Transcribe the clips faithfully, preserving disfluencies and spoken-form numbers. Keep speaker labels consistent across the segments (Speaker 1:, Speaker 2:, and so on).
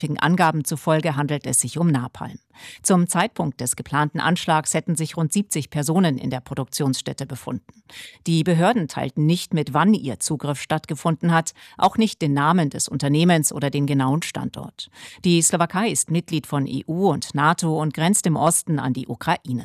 Speaker 1: Angaben zufolge handelt es sich um Napalm. Zum Zeitpunkt des geplanten Anschlags hätten sich rund siebzig Personen in der Produktionsstätte befunden. Die Behörden teilten nicht mit, wann ihr Zugriff stattgefunden hat, auch nicht den Namen des Unternehmens oder den genauen Standort. Die Slowakei ist Mitglied von E U und NATO und grenzt im Osten an die Ukraine.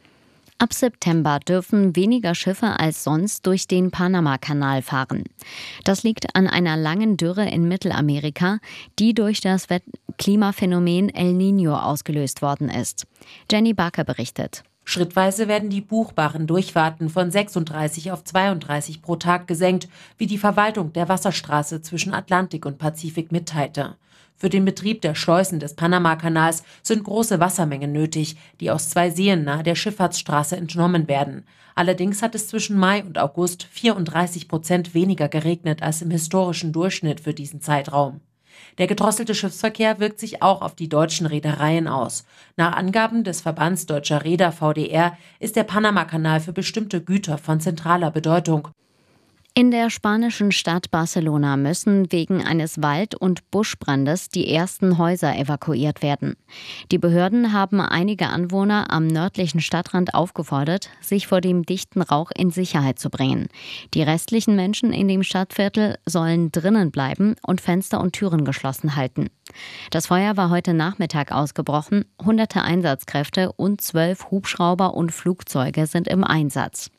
Speaker 2: Ab September dürfen weniger Schiffe als sonst durch den Panama-Kanal fahren. Das liegt an einer langen Dürre in Mittelamerika, die durch das Klimaphänomen El Niño ausgelöst worden ist. Jenny Barker berichtet.
Speaker 3: Schrittweise werden die buchbaren Durchfahrten von sechsunddreißig auf zweiunddreißig pro Tag gesenkt, wie die Verwaltung der Wasserstraße zwischen Atlantik und Pazifik mitteilte. Für den Betrieb der Schleusen des Panama-Kanals sind große Wassermengen nötig, die aus zwei Seen nahe der Schifffahrtsstraße entnommen werden. Allerdings hat es zwischen Mai und August vierunddreißig Prozent weniger geregnet als im historischen Durchschnitt für diesen Zeitraum. Der gedrosselte Schiffsverkehr wirkt sich auch auf die deutschen Reedereien aus. Nach Angaben des Verbands Deutscher Reeder V D R ist der Panama-Kanal für bestimmte Güter von zentraler Bedeutung.
Speaker 2: In der spanischen Stadt Barcelona müssen wegen eines Wald- und Buschbrandes die ersten Häuser evakuiert werden. Die Behörden haben einige Anwohner am nördlichen Stadtrand aufgefordert, sich vor dem dichten Rauch in Sicherheit zu bringen. Die restlichen Menschen in dem Stadtviertel sollen drinnen bleiben und Fenster und Türen geschlossen halten. Das Feuer war heute Nachmittag ausgebrochen. Hunderte Einsatzkräfte und zwölf Hubschrauber und Flugzeuge sind im Einsatz.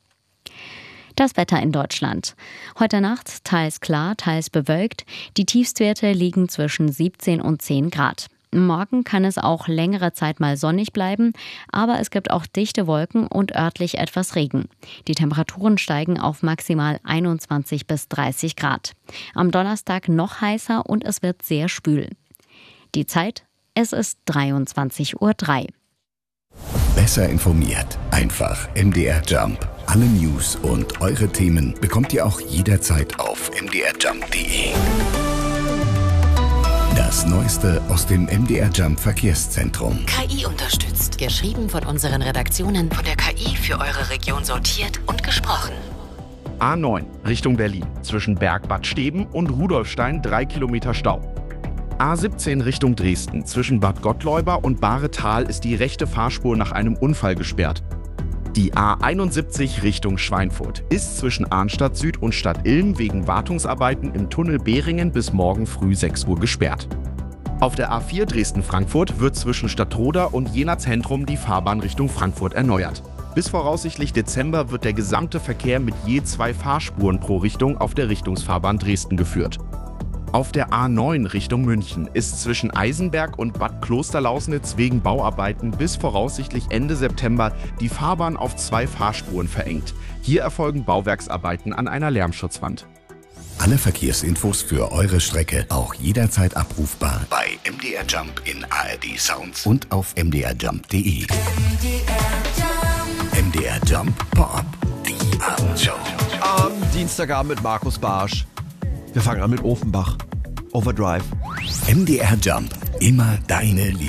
Speaker 2: Das Wetter in Deutschland. Heute Nacht teils klar, teils bewölkt. Die Tiefstwerte liegen zwischen siebzehn und zehn Grad. Morgen kann es auch längere Zeit mal sonnig bleiben, aber es gibt auch dichte Wolken und örtlich etwas Regen. Die Temperaturen steigen auf maximal einundzwanzig bis dreißig Grad. Am Donnerstag noch heißer und es wird sehr schwül. Die Zeit, es ist dreiundzwanzig Uhr drei.
Speaker 4: Besser informiert, einfach M D R Jump. Alle News und eure Themen bekommt ihr auch jederzeit auf m d r jump punkt d e. Das Neueste aus dem M D R Jump Verkehrszentrum.
Speaker 5: K I unterstützt. Geschrieben von unseren Redaktionen, von der K I für eure Region sortiert und gesprochen.
Speaker 6: A neun Richtung Berlin. Zwischen Berg-Bad Steben und Rudolfstein drei Kilometer Stau. A siebzehn Richtung Dresden. Zwischen Bad Gottleuba und Bahretal ist die rechte Fahrspur nach einem Unfall gesperrt. Die A einundsiebzig Richtung Schweinfurt ist zwischen Arnstadt Süd und Stadt Ilm wegen Wartungsarbeiten im Tunnel Behringen bis morgen früh sechs Uhr gesperrt. Auf der A vier Dresden-Frankfurt wird zwischen Stadtroda und Jena Zentrum die Fahrbahn Richtung Frankfurt erneuert. Bis voraussichtlich Dezember wird der gesamte Verkehr mit je zwei Fahrspuren pro Richtung auf der Richtungsfahrbahn Dresden geführt. Auf der A neun Richtung München ist zwischen Eisenberg und Bad Klosterlausnitz wegen Bauarbeiten bis voraussichtlich Ende September die Fahrbahn auf zwei Fahrspuren verengt. Hier erfolgen Bauwerksarbeiten an einer Lärmschutzwand.
Speaker 4: Alle Verkehrsinfos für eure Strecke auch jederzeit abrufbar bei M D R Jump in A R D Sounds und auf m d r jump punkt d e. M D R Jump Pop-up, die Abendshow.
Speaker 7: Am Dienstagabend mit Markus Barsch. Wir fangen an mit Offenbach. Overdrive.
Speaker 4: M D R Jump, immer deine Liebe.